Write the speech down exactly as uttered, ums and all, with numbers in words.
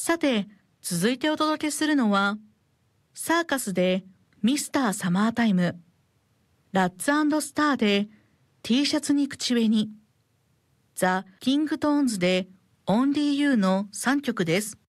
さて、続いてお届けするのは、サーカスでミスターサマータイム、ラッツ&スターで T シャツに口紅、ザ・キングトーンズでオンリーユーのさんきょくです。